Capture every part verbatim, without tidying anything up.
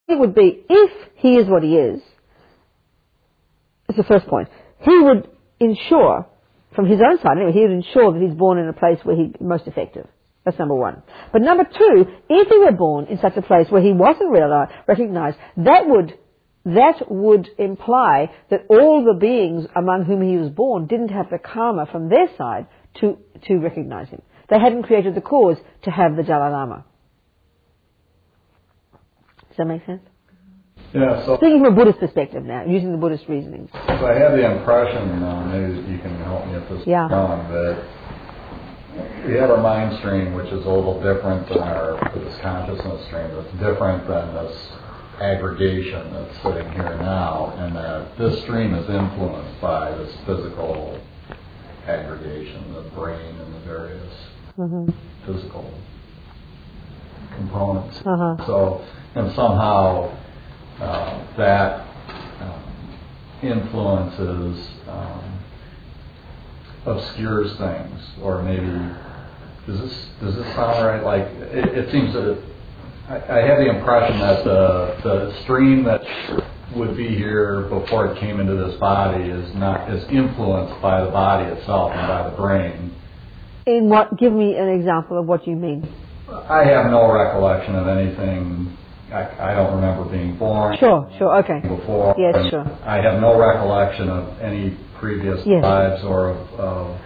It would be, if he is what he is, that's the first point, he would ensure, from his own side anyway, he would ensure that he's born in a place where he's most effective. That's number one. But number two, if he were born in such a place where he wasn't realized, recognized, that would, that would imply that all the beings among whom he was born didn't have the karma from their side to, to recognize him. They hadn't created the cause to have the Dalai Lama. Does that make sense? Yeah, so Speaking from a Buddhist perspective now, using the Buddhist reasoning. So I have the impression, uh, maybe you can help me if this Yeah. is wrong, that we have our mind stream, which is a little different than our this consciousness stream. That's different than this aggregation that's sitting here now, and that this stream is influenced by this physical aggregation, the brain and the various Mm-hmm. physical components. Uh-huh. So, and somehow uh, that um, influences, um, obscures things, or maybe does this does this sound right? Like it, it seems that it, I, I have the impression that the the stream that would be here before it came into this body is not is influenced by the body itself and by the brain. In what? Give me an example of what you mean. I have no recollection of anything. I, I don't remember being born. Sure, sure, okay. Before. Yes, and sure. I have no recollection of any previous yes. lives or of. of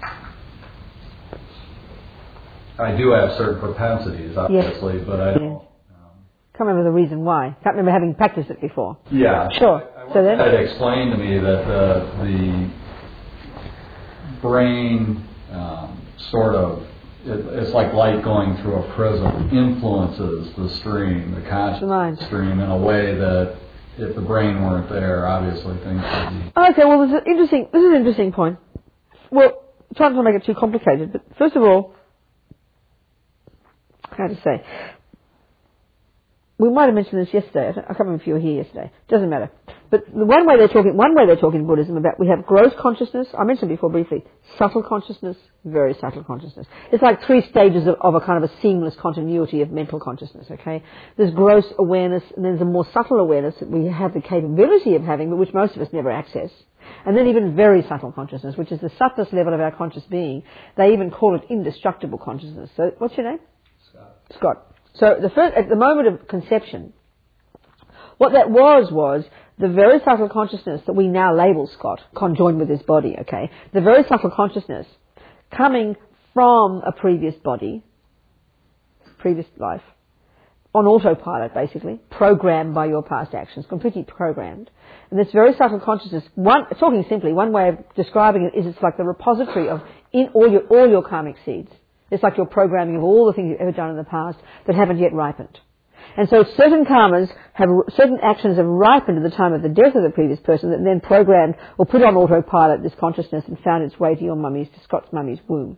I do have certain propensities, obviously, yes. but I don't. Yes. Can't remember the reason why. Can't remember having practiced it before. Yeah. Sure. I, I so then it explained to me that the the brain um, sort of it, it's like light going through a prism influences the stream, the conscious the stream, in a way that if the brain weren't there, obviously things would be. Okay. Well, this is interesting. This is an interesting point. Well, trying not to make it too complicated, but first of all, how to say. We might have mentioned this yesterday. I can't remember if you were here yesterday. Doesn't matter. But the one way they're talking, one way they're talking in Buddhism about, we have gross consciousness. I mentioned before briefly, subtle consciousness, very subtle consciousness. It's like three stages of, of a kind of a seamless continuity of mental consciousness. Okay, there's gross awareness, and there's a more subtle awareness that we have the capability of having, but which most of us never access. And then even very subtle consciousness, which is the subtlest level of our conscious being. They even call it indestructible consciousness. So, what's your name? Scott. Scott. So the first, at the moment of conception, what that was was the very subtle consciousness that we now label Scott, conjoined with his body, okay? The very subtle consciousness coming from a previous body, previous life, on autopilot basically, programmed by your past actions, completely programmed. And this very subtle consciousness, one, talking simply, one way of describing it is it's like the repository of in all your, all your karmic seeds. It's like your programming of all the things you've ever done in the past that haven't yet ripened. And so certain karmas have, certain actions have ripened at the time of the death of the previous person that then programmed or put on autopilot this consciousness and found its way to your mummy's, to Scott's mummy's womb.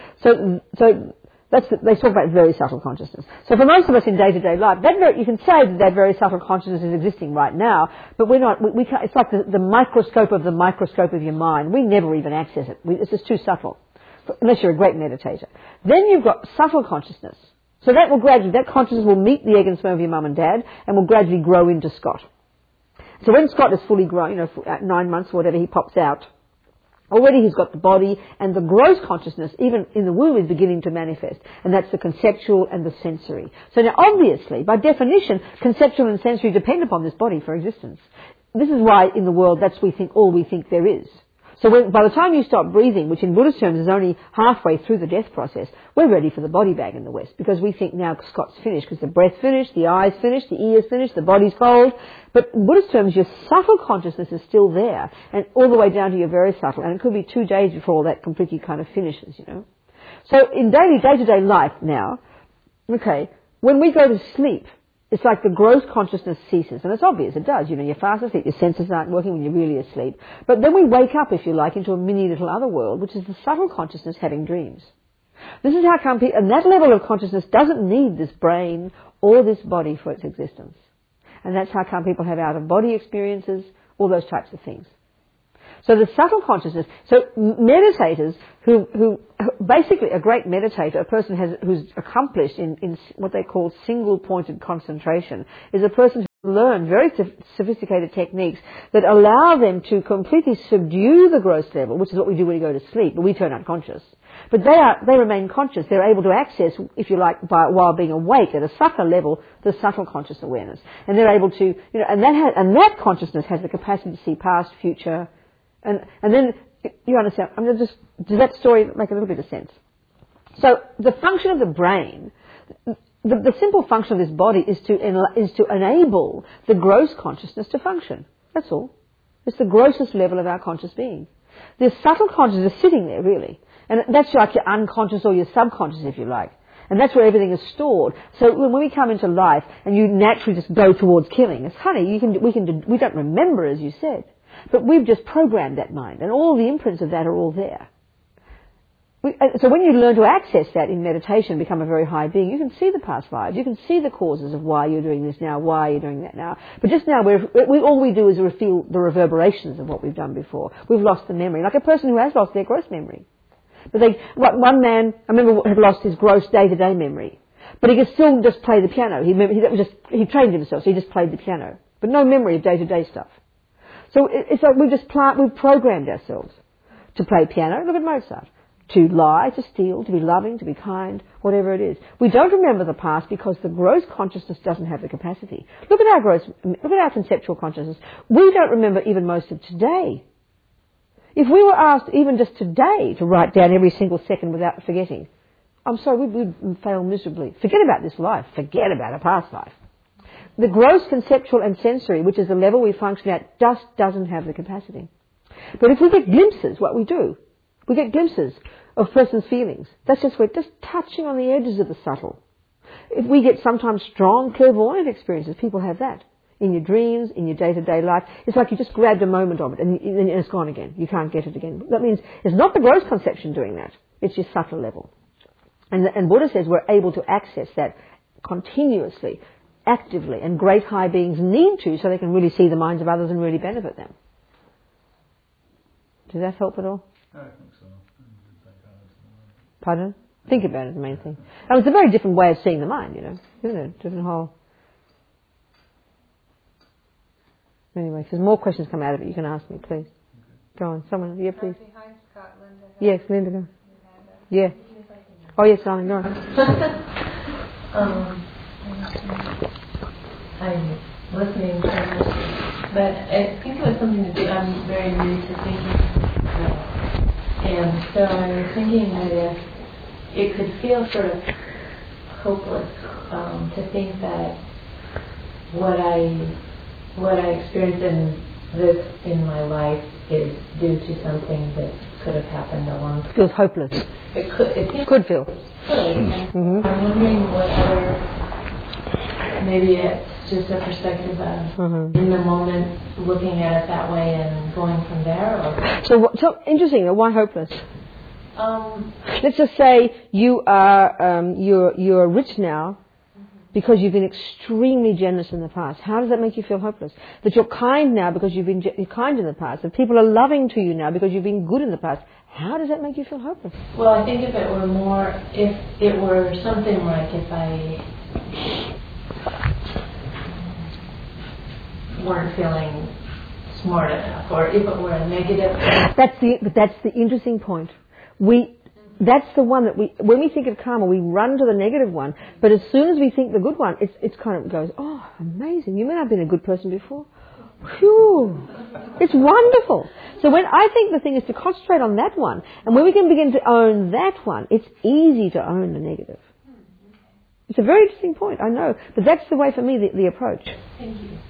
So, so that's, the, they talk about very subtle consciousness. So for most of us in day-to-day life, that very, you can say that that very subtle consciousness is existing right now, but we're not, we, we can't, it's like the, the microscope of the microscope of your mind. We never even access it. We, it's just too subtle. Unless you're a great meditator. Then you've got subtle consciousness. So that will gradually, that consciousness will meet the egg and sperm of your mum and dad and will gradually grow into Scott. So when Scott is fully grown, you know, at nine months or whatever, he pops out. Already he's got the body, and the gross consciousness, even in the womb, is beginning to manifest. And that's the conceptual and the sensory. So now obviously, by definition, conceptual and sensory depend upon this body for existence. This is why in the world that's we think all we think there is. So when, by the time you stop breathing, which in Buddhist terms is only halfway through the death process, we're ready for the body bag in the West, because we think now Scott's finished, because the breath's finished, the eye's finished, the ear's finished, the body's cold. But in Buddhist terms, your subtle consciousness is still there, and all the way down to your very subtle, and it could be two days before all that completely kind of finishes, you know. So in daily, day-to-day life now, okay, when we go to sleep, it's like the gross consciousness ceases. And it's obvious, it does. You know, you're fast asleep, your senses aren't working when you're really asleep. But then we wake up, if you like, into a mini little other world, which is the subtle consciousness having dreams. This is how come people, and that level of consciousness doesn't need this brain or this body for its existence. And that's how come people have out-of-body experiences, all those types of things. So the subtle consciousness, so meditators who, who, basically a great meditator, a person has, who's accomplished in, in what they call single-pointed concentration, is a person learn very sophisticated techniques that allow them to completely subdue the gross level, which is what we do when we go to sleep, but we turn unconscious. But they are, they remain conscious. They're able to access, if you like, by, while being awake at a subtle level, the subtle conscious awareness. And they're able to, you know, and that has, and that consciousness has the capacity to see past, future, and, and then, you understand, I'm going to just, does that story make a little bit of sense? So, the function of the brain, The, the simple function of this body is to en- is to enable the gross consciousness to function. That's all. It's the grossest level of our conscious being. The subtle consciousness is sitting there, really. And that's like your unconscious or your subconscious, if you like. And that's where everything is stored. So when we come into life and you naturally just go towards killing, it's funny, you can, we, can do, we don't remember, as you said. But we've just programmed that mind. And all the imprints of that are all there. We, so when you learn to access that in meditation, become a very high being, you can see the past lives. You can see the causes of why you're doing this now, why you're doing that now. But just now, we're, we, all we do is feel the reverberations of what we've done before. We've lost the memory, like a person who has lost their gross memory. But they, one man, I remember, had lost his gross day-to-day memory. But he could still just play the piano. He, he, that was just, he trained himself, so he just played the piano. But no memory of day-to-day stuff. So it, it's like we just plant, we've programmed ourselves to play piano. Look at Mozart. To lie, to steal, to be loving, to be kind, whatever it is. We don't remember the past because the gross consciousness doesn't have the capacity. Look at our gross, look at our conceptual consciousness. We don't remember even most of today. If we were asked even just today to write down every single second without forgetting, I'm sorry, we would fail miserably. Forget about this life. Forget about a past life. The gross conceptual and sensory, which is the level we function at, just doesn't have the capacity. But if we get glimpses, what we do, we get glimpses of a person's feelings. That's just we're just touching on the edges of the subtle. If we get sometimes strong clairvoyant experiences, people have that in your dreams, in your day-to-day life. It's like you just grabbed a moment of it and, and it's gone again. You can't get it again. That means it's not the gross conception doing that. It's your subtle level. And, and Buddha says we're able to access that continuously, actively, and great high beings need to so they can really see the minds of others and really benefit them. Does that help at all? I think so. Pardon? Think about it, the main thing. And it's a very different way of seeing the mind, you know, isn't it? Different whole. Anyway, if there's more questions come out of it, you can ask me, please. Go on, someone, yeah, please. Hi, Scott, Linda. Yes, Linda, go. Yeah. Oh, yes, darling, go on. um, I'm listening carefully, but I think it was something to do. I'm very new to thinking. Uh, And so I was thinking that if it could feel sort of hopeless um, to think that what I what I experienced in this in my life is due to something that could have happened a long time. Feels hopeless. It could. It feels could feel. Could. Mm-hmm. I'm wondering what other. Maybe it's just a perspective of mm-hmm. in the moment looking at it that way and going from there. Or so, so interesting. Why hopeless? Um, Let's just say you are um, you're you're rich now because you've been extremely generous in the past. How does that make you feel hopeless? That you're kind now because you've been ge- kind in the past. That people are loving to you now because you've been good in the past. How does that make you feel hopeless? Well, I think if it were more, if it were something like if I weren't feeling smart enough, or if it were a negative. That's the but that's the interesting point. We that's the one that we when we think of karma, we run to the negative one. But as soon as we think the good one, it's it's kind of goes, oh, amazing! You mean I've been a good person before? Phew! It's wonderful. So when I think the thing is to concentrate on that one, and when we can begin to own that one, it's easy to own the negative. It's a very interesting point, I know, but that's the way for me the, the approach. Thank you.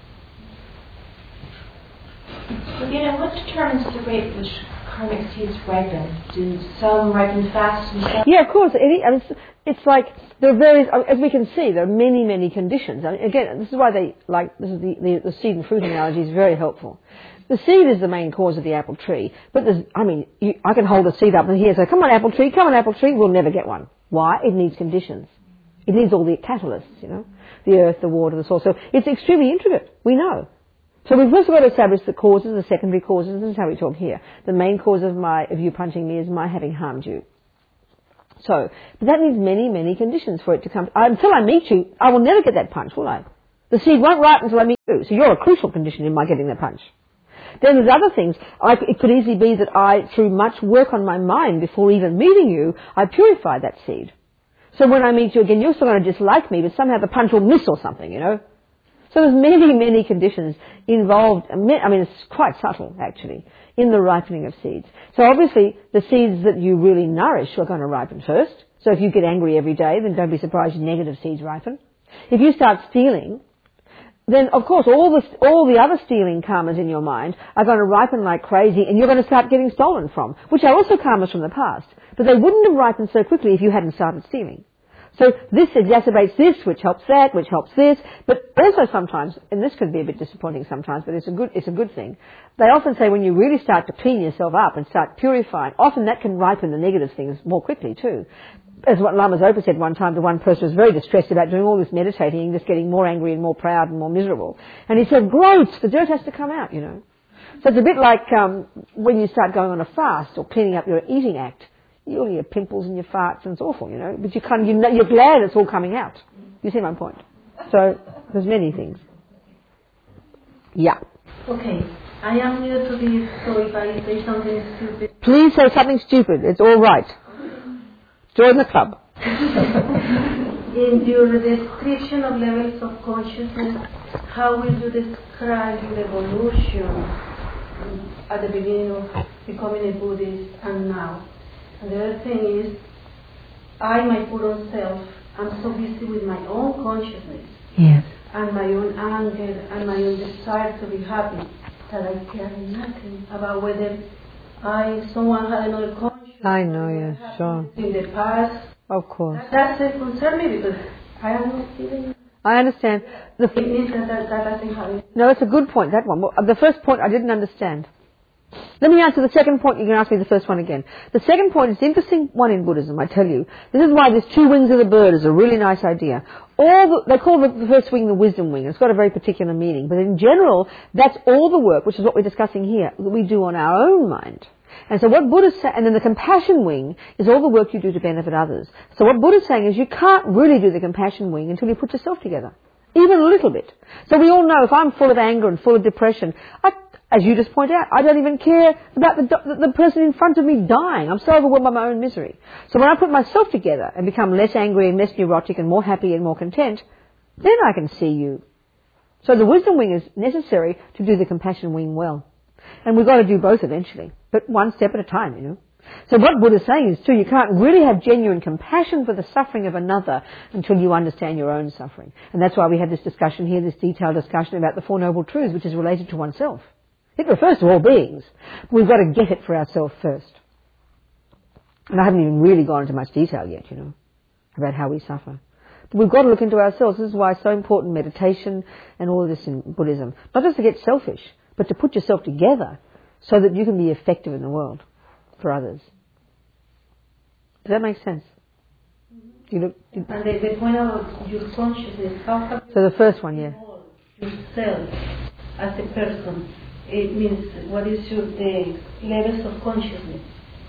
You know, what determines the rate which karmic seeds ripen? Do some ripen fast and some? Yeah, of course. Any, and it's, it's like there are various, as we can see, there are many, many conditions. I mean, again, this is why they like this is the, the, the seed and fruit analogy is very helpful. The seed is the main cause of the apple tree, but there's, I mean, you, I can hold a seed up and here say, "Come on, apple tree, come on, apple tree." We'll never get one. Why? It needs conditions. It needs all the catalysts, you know, the earth, the water, the soil. So it's extremely intricate. We know. So we've also got to establish the causes, the secondary causes. This is how we talk here. The main cause of my of you punching me is my having harmed you. So, but that needs many, many conditions for it to come. Until I meet you, I will never get that punch, will I? The seed won't ripen until I meet you. So you're a crucial condition in my getting the punch. Then there's other things. I, it could easily be that I, through much work on my mind before even meeting you, I purify that seed. So when I meet you again, you're still going to dislike me, but somehow the punch will miss or something, you know. So there's many, many conditions involved. I mean, it's quite subtle, actually, in the ripening of seeds. So obviously, the seeds that you really nourish are going to ripen first. So if you get angry every day, then don't be surprised your negative seeds ripen. If you start stealing, then of course all the, all the other stealing karmas in your mind are going to ripen like crazy, and you're going to start getting stolen from, which are also karmas from the past. But they wouldn't have ripened so quickly if you hadn't started stealing. So this exacerbates this, which helps that, which helps this, but also sometimes, and this can be a bit disappointing sometimes, but it's a good, it's a good thing. They often say when you really start to clean yourself up and start purifying, often that can ripen the negative things more quickly too. As what Lama Zopa said one time to one person who was very distressed about doing all this meditating and just getting more angry and more proud and more miserable. And he said, growth, the dirt has to come out, you know. So it's a bit like um, when you start going on a fast or cleaning up your eating act. You all your pimples and your farts, and it's awful, you know. But you kind of, you know, you're glad it's all coming out. You see my point? So there's many things. Yeah. Okay. I am new to this, so if I say something stupid... Please say something stupid. It's all right. Join the club. In your description of levels of consciousness, how will you describe your evolution at the beginning of becoming a Buddhist and now? And the other thing is, I, my poor self, I'm so busy with my own consciousness. Yes. And my own anger and my own desire to be happy that I care nothing about whether I, someone had another consciousness. I know, yeah, sure. In the past. Of course. That doesn't concern me because I am not feeling. I understand. The It means that that, that doesn't happen. No, it's a good point, that one. Well, the first point I didn't understand. Let me answer the second point. You can ask me the first one again. The second point is the interesting one in Buddhism, I tell you. This is why this two wings of the bird is a really nice idea. All the, they call the first wing the wisdom wing. It's got a very particular meaning. But in general, that's all the work, which is what we're discussing here, that we do on our own mind. And so what Buddha's saying, and then the compassion wing is all the work you do to benefit others. So what Buddha's saying is you can't really do the compassion wing until you put yourself together. Even a little bit. So we all know if I'm full of anger and full of depression, I As you just point out, I don't even care about the, the, the person in front of me dying. I'm so overwhelmed by my own misery. So when I put myself together and become less angry and less neurotic and more happy and more content, then I can see you. So the wisdom wing is necessary to do the compassion wing well. And we've got to do both eventually, but one step at a time, you know. So what Buddha's saying is, too, you can't really have genuine compassion for the suffering of another until you understand your own suffering. And that's why we had this discussion here, this detailed discussion about the Four Noble Truths, which is related to oneself. It refers to all beings. We've got to get it for ourselves first. And I haven't even really gone into much detail yet, you know, about how we suffer. But we've got to look into ourselves. This is why it's so important, meditation and all of this in Buddhism. Not just to get selfish, but to put yourself together so that you can be effective in the world for others. Does that make sense? Do you look, do you... And the, the point of your consciousness, how have So the first one, yeah. yourself as a person? It means what is your the levels of consciousness.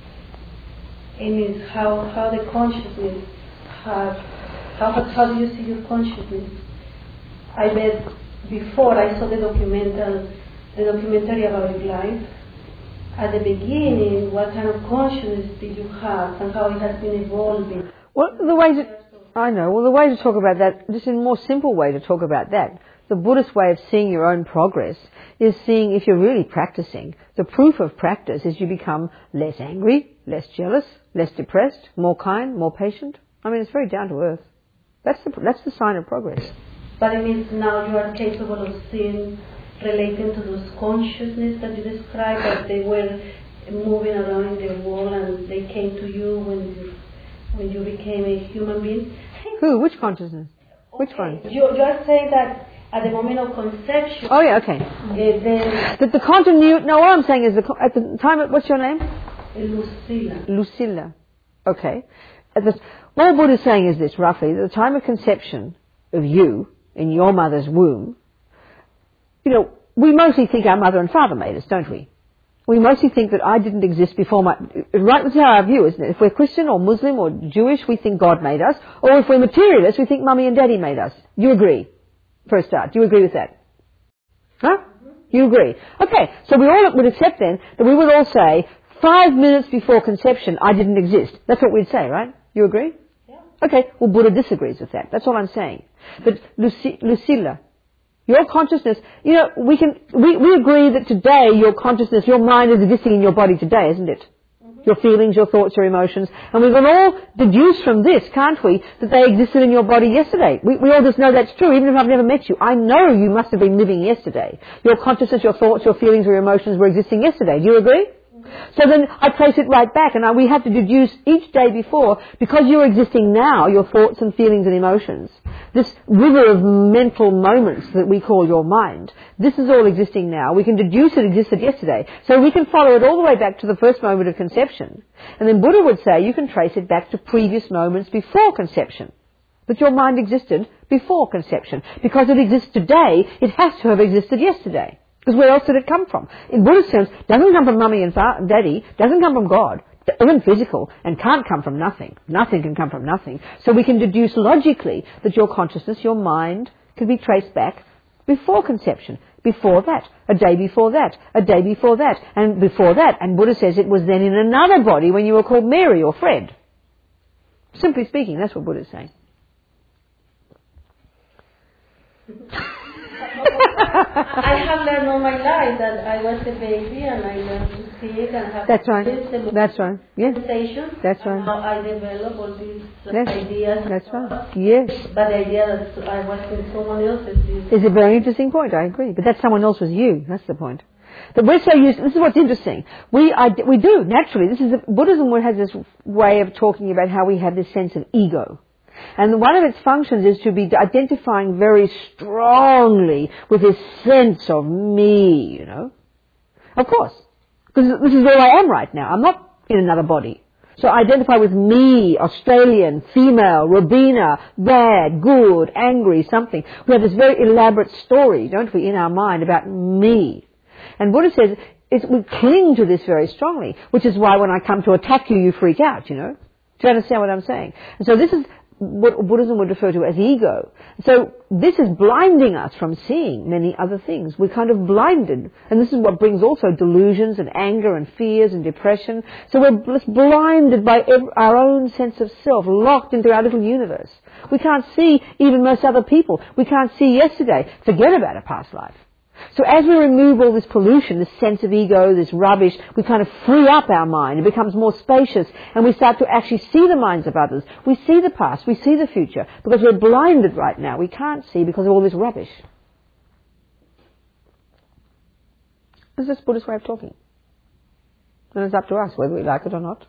It means how how the consciousness have how how do you see your consciousness? I bet before I saw the documental the documentary about your life. At the beginning, what kind of consciousness did you have and how it has been evolving? Well, the way to I know. Well, the way to talk about that, just in a more simple way to talk about that, the Buddhist way of seeing your own progress is seeing if you're really practicing. The proof of practice is you become less angry, less jealous, less depressed, more kind, more patient. I mean, it's very down to earth. That's the, that's the sign of progress. But it means now you are capable of seeing, relating to those consciousness that you described, that they were moving around in the world and they came to you when you, when you became a human being. Who? Which consciousness? Which one? You, you are saying that at the moment of conception. Oh yeah, okay. Uh, then that the continuity. No, what I'm saying is the, at the time. Of, what's your name? Lucilla. Lucilla. Okay. At the, what Buddha is saying is this, roughly: at the time of conception of you in your mother's womb, you know, we mostly think our mother and father made us, don't we? We mostly think that I didn't exist before my... Right, that's how our view, isn't it? If we're Christian or Muslim or Jewish, we think God made us. Or if we're materialists, we think Mummy and Daddy made us. You agree? for a start. Do you agree with that? Huh? You agree? Okay, so we all would accept then that we would all say, five minutes before conception, I didn't exist. That's what we'd say, right? You agree? Yeah. Okay, well, Buddha disagrees with that. That's all I'm saying. But Luci- Lucilla, your consciousness, you know, we can, we, we agree that today your consciousness, your mind is existing in your body today, isn't it? Your feelings, your thoughts, your emotions. And we can all deduce from this, can't we, that they existed in your body yesterday. We, we all just know that's true, even if I've never met you. I know you must have been living yesterday. Your consciousness, your thoughts, your feelings, your emotions were existing yesterday. Do you agree? So then I trace it right back, and I, we have to deduce each day before, because you're existing now, your thoughts and feelings and emotions, this river of mental moments that we call your mind, this is all existing now. We can deduce it existed yesterday. So we can follow it all the way back to the first moment of conception. And then Buddha would say you can trace it back to previous moments before conception. That your mind existed before conception. Because it exists today, it has to have existed yesterday. Because where else did it come from? In Buddhist terms, doesn't come from mummy and fa- daddy, doesn't come from God, even physical, and can't come from nothing. Nothing can come from nothing. So we can deduce logically that your consciousness, your mind, can be traced back before conception, before that, a day before that, a day before that, and before that. And Buddha says it was then in another body when you were called Mary or Fred. Simply speaking, that's what Buddha's saying. I have learned all my life that I was a baby and I learned to speak and have That's right. this That's right. Yes. conversation. That's right. Now I develop all these Yes. ideas. That's right. Yes. But the idea that I was with someone else is... It's a very interesting point, I agree. But that someone else was you. That's the point. That we're so used, this is what's interesting. We, I, we do, naturally, this is, a, Buddhism has this way of talking about how we have this sense of ego. And one of its functions is to be identifying very strongly with this sense of me, you know. Of course. Because this is where I am right now. I'm not in another body. So I identify with me, Australian, female, Robina, bad, good, angry, something. We have this very elaborate story, don't we, in our mind about me. And Buddha says it's, we cling to this very strongly, which is why when I come to attack you, you freak out, you know. Do you understand what I'm saying? And so this is what Buddhism would refer to as ego. So this is blinding us from seeing many other things. We're kind of blinded. And this is what brings also delusions and anger and fears and depression. So we're just blinded by our own sense of self, locked into our little universe. We can't see even most other people. We can't see yesterday. Forget about a past life. So as we remove all this pollution, this sense of ego, this rubbish, we kind of free up our mind. It becomes more spacious, and we start to actually see the minds of others. We see the past, we see the future, because we're blinded right now. We can't see because of all this rubbish. This is Buddhist way of talking. And it's up to us whether we like it or not.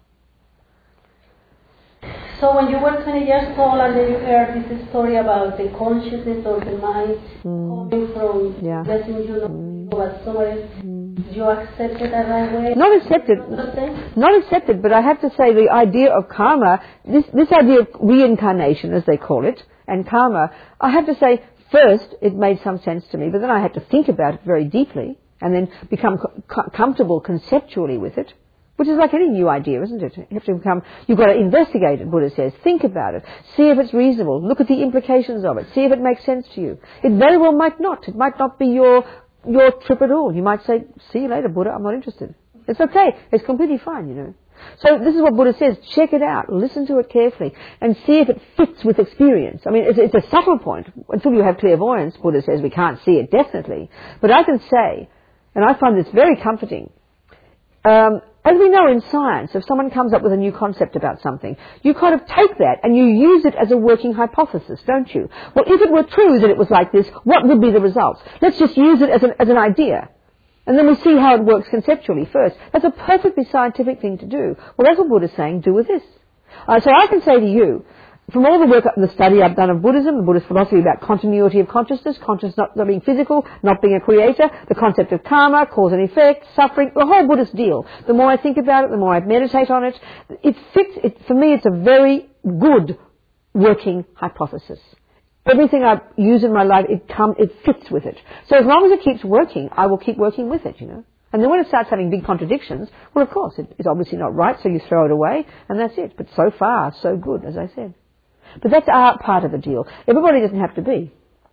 So when you were twenty years old and then you heard this story about the consciousness or the mind mm. coming from yeah. letting you know mm. but somewhere else, mm. did you accept it that way? Not accepted. Not accepted, but I have to say the idea of karma, this, this idea of reincarnation as they call it, and karma, I have to say first it made some sense to me, but then I had to think about it very deeply and then become co- comfortable conceptually with it. Which is like any new idea, isn't it? You have to become, you've got to investigate it, Buddha says. Think about it. See if it's reasonable. Look at the implications of it. See if it makes sense to you. It very well might not. It might not be your, your trip at all. You might say, see you later, Buddha, I'm not interested. It's okay. It's completely fine, you know. So this is what Buddha says. Check it out. Listen to it carefully. And see if it fits with experience. I mean, it's, it's a subtle point. Until you have clairvoyance, Buddha says, we can't see it definitely. But I can say, and I find this very comforting, um, as we know in science, if someone comes up with a new concept about something, you kind of take that and you use it as a working hypothesis, don't you? Well, if it were true that it was like this, what would be the results? Let's just use it as an, as an idea. And then we see how it works conceptually first. That's a perfectly scientific thing to do. Well, that's what Buddha's saying, do with this. Uh, so I can say to you, from all the work and the study I've done of Buddhism, the Buddhist philosophy about continuity of consciousness, consciousness not, not being physical, not being a creator, the concept of karma, cause and effect, suffering, the whole Buddhist deal. The more I think about it, the more I meditate on it, it fits, it, for me it's a very good working hypothesis. Everything I use in my life, it come, it fits with it. So as long as it keeps working, I will keep working with it, you know. And then when it starts having big contradictions, well, of course, it, it's obviously not right, so you throw it away, and that's it. But so far, so good, as I said. But that's our part of the deal. Everybody doesn't have to be.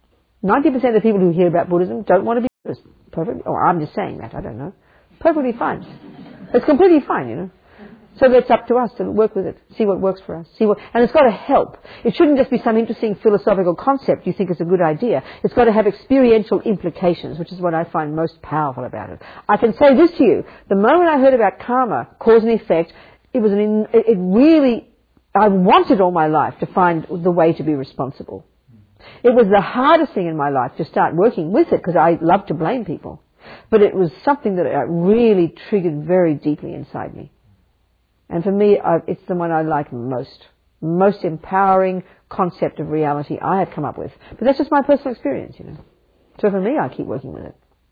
ninety percent of the people who hear about Buddhism don't want to be Buddhist. Perfectly, or I'm just saying that, I don't know. Perfectly fine. It's completely fine, you know. So it's up to us to work with it, see what works for us, see what, and it's got to help. It shouldn't just be some interesting philosophical concept you think is a good idea. It's got to have experiential implications, which is what I find most powerful about it. I can say this to you: the moment I heard about karma, cause and effect, it was an, it really, I wanted all my life to find the way to be responsible. It was the hardest thing in my life to start working with it because I love to blame people, but it was something that really triggered very deeply inside me. And for me, I, it's the one I like most. Most empowering concept of reality I have come up with. But that's just my personal experience, you know. So for me, I keep working with it.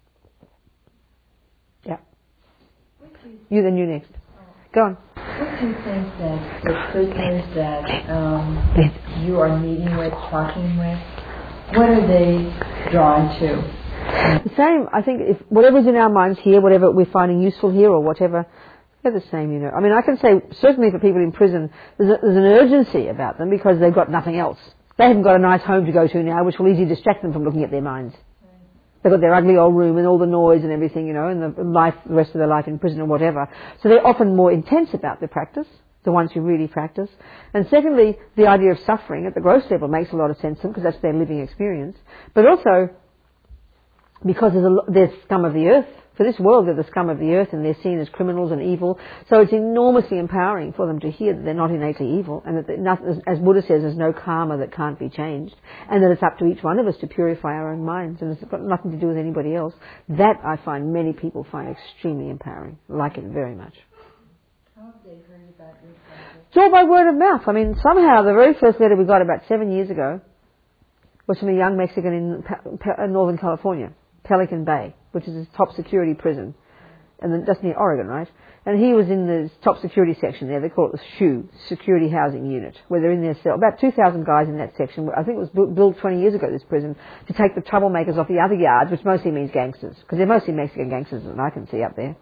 Yeah. You, then you next. Go on. What do you think that the prisoners that um, you are meeting with, talking with, what are they drawn to? The same. I think if whatever's in our minds here, whatever we're finding useful here or whatever, they're the same, you know. I mean, I can say, certainly for people in prison, there's, a, there's an urgency about them because they've got nothing else. They haven't got a nice home to go to now, which will easily distract them from looking at their minds. They've got their ugly old room and all the noise and everything, you know, and the life, the rest of their life in prison or whatever. So they're often more intense about their practice, the ones who really practice. And secondly, the idea of suffering at the gross level makes a lot of sense to them because that's their living experience. But also, because there's, a, there's scum of the earth. For this world, they're the scum of the earth and they're seen as criminals and evil. So it's enormously empowering for them to hear that they're not innately evil and that, nothing, as Buddha says, there's no karma that can't be changed and that it's up to each one of us to purify our own minds and it's got nothing to do with anybody else. That I find many people find extremely empowering. Like it very much. How have they heard about your practice? It's all by word of mouth. I mean, somehow the very first letter we got about seven years ago was from a young Mexican in pa- pa- Northern California, Pelican Bay, which is his top security prison, and then just near Oregon, right? And he was in the top security section there. They call it the S H U, Security Housing Unit, where they're in their cell. About two thousand guys in that section. I think it was built twenty years ago, this prison, to take the troublemakers off the other yards, which mostly means gangsters, because they're mostly Mexican gangsters that I can see up there.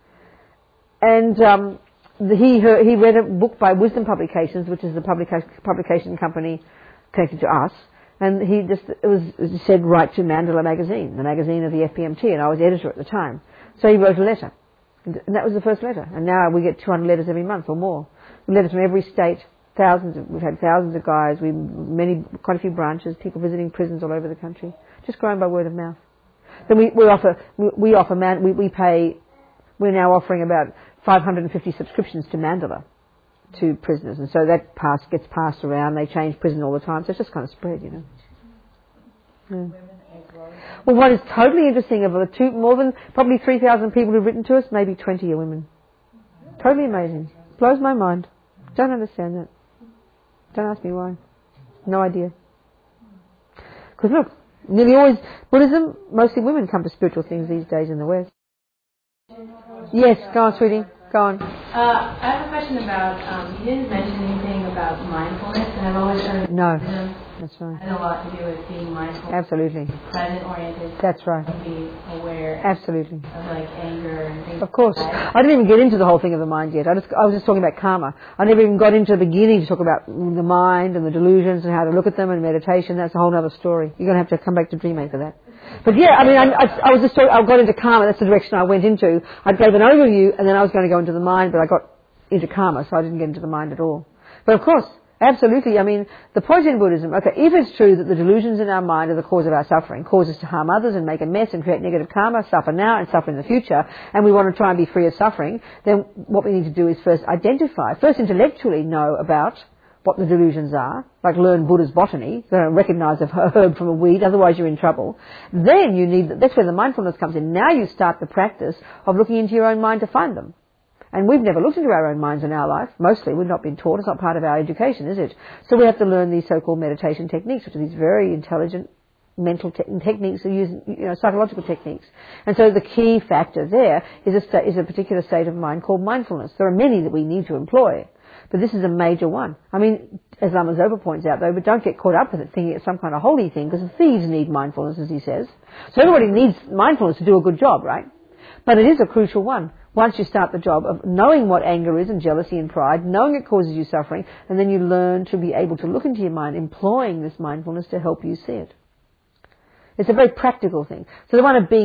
And um, the, he heard, he read a book by Wisdom Publications, which is the publica- publication company connected to us. And he just, it was, it said, write to Mandala Magazine, the magazine of the F P M T, and I was editor at the time. So he wrote a letter. And that was the first letter. And now we get two hundred letters every month or more. Letters from every state, thousands of, we've had thousands of guys, we, many, quite a few branches, people visiting prisons all over the country. Just growing by word of mouth. Then we, we offer, we, we offer, man, we, we pay, we're now offering about five hundred fifty subscriptions to Mandala, to prisoners, and so that pass gets passed around. They change prison all the time, so it's just kind of spread, you know. Yeah. Well, what is totally interesting, of the two, more than probably three thousand people who've written to us, maybe twenty are women. Totally amazing. Blows my mind. Don't understand that. Don't ask me why. No idea. Because look, nearly always, Buddhism, mostly women come to spiritual things these days in the West. Yes, go on, sweetie. Go on. Uh, I have a question about, um, you didn't mention anything about mindfulness, and I've always heard No, Buddhism that's right. has a lot to do with being mindful, Absolutely. present-oriented, That's right. and being aware Absolutely. of like anger and things. Of course. like that. I didn't even get into the whole thing of the mind yet. I just, I was just talking about karma. I never even got into the beginning to talk about the mind and the delusions and how to look at them and meditation. That's a whole other story. You're going to have to come back to Dream Aid for that. But yeah, I mean, I, I, I was just talking, I got into karma. That's the direction I went into. I gave an overview and then I was going to go into the mind, but I got into karma, so I didn't get into the mind at all. But of course, absolutely. I mean, the point in Buddhism, okay, if it's true that the delusions in our mind are the cause of our suffering, cause us to harm others and make a mess and create negative karma, suffer now and suffer in the future, and we want to try and be free of suffering, then what we need to do is first identify, first intellectually know about what the delusions are, like learn Buddha's botany, so recognize a herb from a weed, otherwise you're in trouble. Then you need, that's where the mindfulness comes in. Now you start the practice of looking into your own mind to find them. And we've never looked into our own minds in our life. Mostly, we've not been taught. It's not part of our education, is it? So we have to learn these so-called meditation techniques, which are these very intelligent mental te- techniques, or use, you know, psychological techniques. And so the key factor there is a, sta- is a particular state of mind called mindfulness. There are many that we need to employ, but this is a major one. I mean, as Lama Zopa points out, though, but don't get caught up with it thinking it's some kind of holy thing, because thieves need mindfulness, as he says. So everybody needs mindfulness to do a good job, right? But it is a crucial one. Once you start the job of knowing what anger is and jealousy and pride, knowing it causes you suffering, and then you learn to be able to look into your mind, employing this mindfulness to help you see it. It's a very practical thing. So they want to be